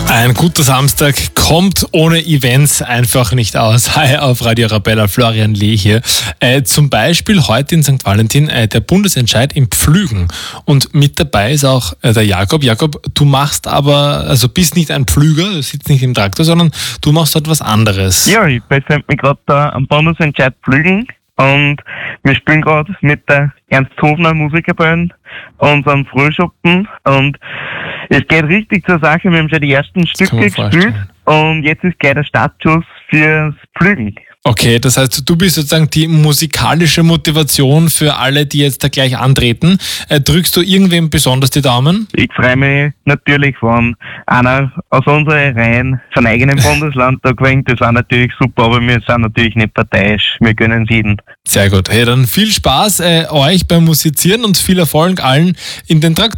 Ein guter Samstag kommt ohne Events einfach nicht aus. Hi auf Radio Arabella, Florian Lee hier. Zum Beispiel heute in St. Valentin der Bundesentscheid im Pflügen. Und mit dabei ist auch der Jakob. Jakob, du machst aber, also bist nicht ein Pflüger, du sitzt nicht im Traktor, sondern du machst dort was anderes. Ja, ich befinde mich gerade da am Bundesentscheid Pflügen und wir spielen gerade mit der Ernst Hofner Musikerband unseren Frühschuppen und es geht richtig zur Sache. Wir haben schon die ersten Stücke gespielt und jetzt ist gleich der Startschuss fürs Pflügen. Okay, das heißt, du bist sozusagen die musikalische Motivation für alle, die jetzt da gleich antreten. Drückst du irgendwem besonders die Daumen? Ich freue mich natürlich, wenn einer aus unseren Reihen von eigenem Bundesland da gewinnt. Das war natürlich super, aber wir sind natürlich nicht parteiisch. Wir gönnen es jeden. Sehr gut. Hey, dann viel Spaß euch beim Musizieren und viel Erfolg allen in den Traktoren.